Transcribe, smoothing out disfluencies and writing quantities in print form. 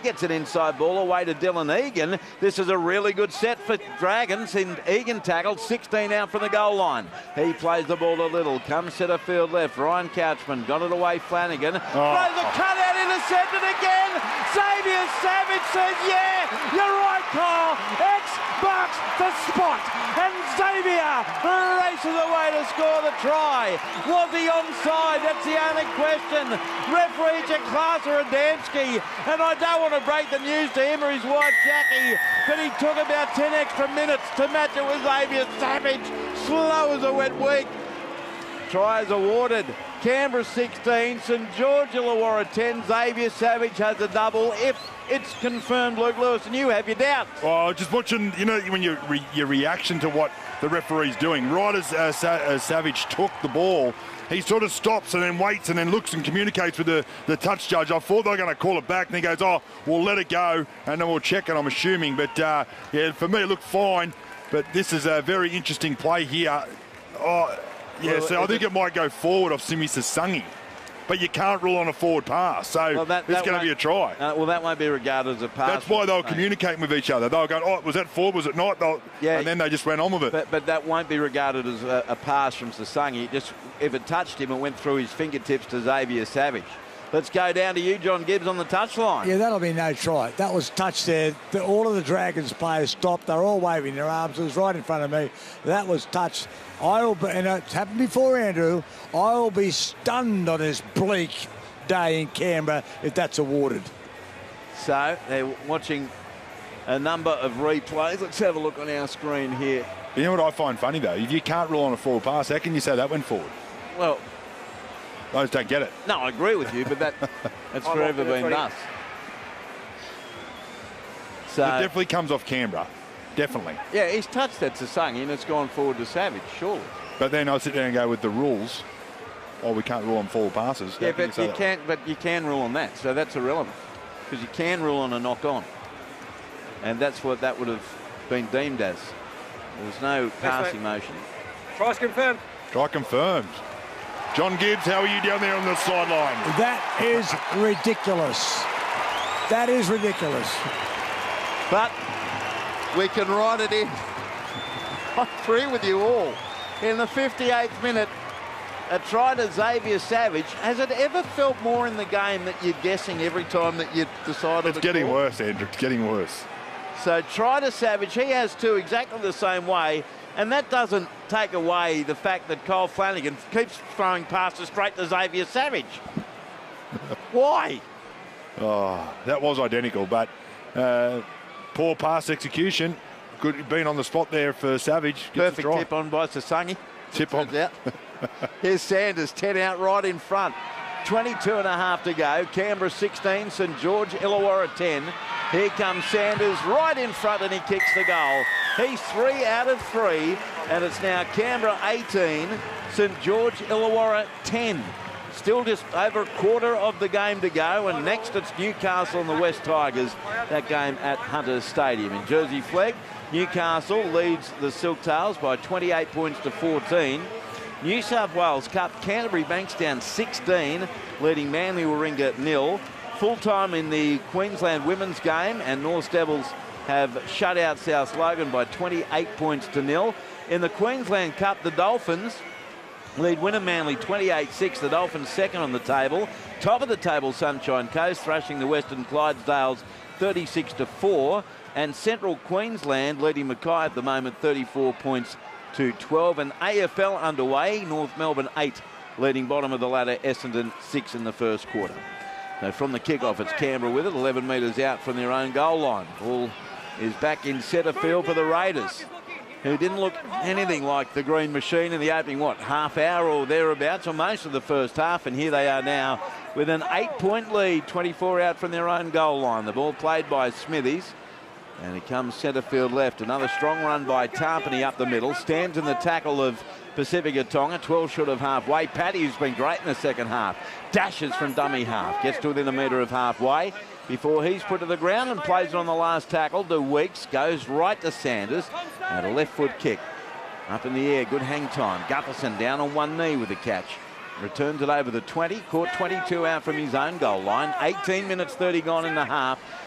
gets an inside ball away to Dylan Egan. This is a really good set for Dragons. And Egan tackled 16 out from the goal line. He plays the ball to Little. Comes centre field left. Ryan Couchman got it away. Flanagan throws a cutout, intercepted again. Xavier Savage says, yeah, you're right, Kyle. X marks the spot. And Xavier races away to score the try. Was he onside? That's the only question. Referee Jaclasa Adamski. And I don't want to break the news to him or his wife Jackie, but he took about 10 extra minutes to match it with Xavier Savage. Slow as a wet week. Tries awarded. Canberra 16, St George Illawarra 10. Xavier Savage has a double. If it's confirmed, Luke Lewis, and you have your doubts. Oh, just watching, you know, when your reaction to what the referee's doing. Right as Savage took the ball, he sort of stops and then waits and then looks and communicates with the touch judge. I thought they were going to call it back, and he goes, oh, we'll let it go, and then we'll check it, I'm assuming. But, yeah, for me, it looked fine. But this is a very interesting play here. Oh, yeah, well, so I think it might go forward off Simi Sasangi. But you can't rule on a forward pass, so it's going to be a try. Well, that won't be regarded as a pass. That's why they were communicating with each other. They were going, oh, was that forward, was it not? And then they just went on with it. But that won't be regarded as a pass from Sasangi. If it touched him, it went through his fingertips to Xavier Savage. Let's go down to you, John Gibbs, on the touchline. Yeah, that'll be no try. That was touched there. All of the Dragons players stopped. They're all waving their arms. It was right in front of me. That was touched. And it's happened before, Andrew. I will be stunned on this bleak day in Canberra if that's awarded. So they're watching a number of replays. Let's have a look on our screen here. You know what I find funny, though? If you can't rule on a forward pass, how can you say that went forward? Well, I just don't get it. No, I agree with you, but that's forever been thus. So it definitely comes off Canberra. Definitely. Yeah, he's touched that to Sasangi and it's gone forward to Savage, surely. But then I sit there and go with the rules. Oh, we can't rule on forward passes. Yeah, but you can rule on that, so that's irrelevant. Because you can rule on a knock-on. And that's what that would have been deemed as. There was no passing motion. Try's confirmed. Try confirmed. John Gibbs, how are you down there on the sideline? That is ridiculous. That is ridiculous. But we can write it in. I agree with you all. In the 58th minute, a try to Xavier Savage. Has it ever felt more in the game that you're guessing every time that you decide on It's getting worse, Andrew. It's getting worse. So try to Savage. He has two exactly the same way. And that doesn't take away the fact that Kyle Flanagan keeps throwing passes straight to Xavier Savage. Why? Oh, that was identical, but poor pass execution. Good being on the spot there for Savage. Perfect tip on by Sasangi. Tip on. Out. Here's Sanders, 10 out right in front. 22 and a half to go. Canberra 16, St George Illawarra 10. Here comes Sanders right in front and he kicks the goal. He's 3 out of 3 and it's now Canberra 18, St George Illawarra 10. Still just over a quarter of the game to go, and next it's Newcastle and the West Tigers, that game at Hunters Stadium. In Jersey Flegg, Newcastle leads the Silktails by 28 points to 14. New South Wales Cup, Canterbury Bankstown 16, leading Manly Warringah 0. Full-time in the Queensland women's game, and North Devils have shut out South Logan by 28 points to 0. In the Queensland Cup, the Dolphins lead winner Manly 28-6. The Dolphins second on the table. Top of the table, Sunshine Coast, thrashing the Western Clydesdales 36-4. And Central Queensland leading Mackay at the moment 34 points to 12. And AFL underway, North Melbourne 8 leading bottom of the ladder, Essendon 6 in the first quarter. So from the kickoff, it's Canberra with it, 11 metres out from their own goal line. Ball is back in centre field for the Raiders, who didn't look anything like the Green Machine in the opening, half hour or thereabouts, or most of the first half. And here they are now with an 8-point lead, 24 out from their own goal line. The ball played by Smithies. And it comes centre field left. Another strong run by Tarpany up the middle. Stands in the tackle of Pacifica Tonga, 12 short of halfway. Paddy, who's been great in the second half, dashes from dummy half. Gets to within a metre of halfway before he's put to the ground and plays it on the last tackle to Weeks. Goes right to Sanders. And a left foot kick. Up in the air, good hang time. Gutherson down on one knee with the catch. Returns it over the 20. Caught 22 out from his own goal line. 18 minutes 30 gone in the half.